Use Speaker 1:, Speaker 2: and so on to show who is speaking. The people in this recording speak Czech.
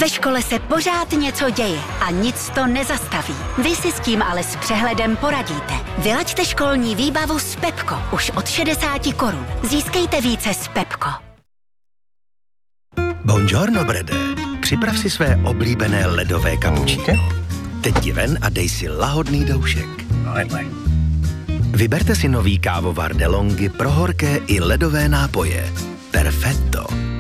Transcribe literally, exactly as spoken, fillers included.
Speaker 1: Ve škole se pořád něco děje a nic to nezastaví. Vy si s tím ale s přehledem poradíte. Vylaďte školní výbavu s Pepko už od šedesát korun. Získejte více s Pepko.
Speaker 2: Buongiorno, Brede. Připrav si své oblíbené ledové kapučíno. Teď ti ven a dej si lahodný doušek. Vyberte si nový kávovar DeLonghi pro horké i ledové nápoje. Perfetto.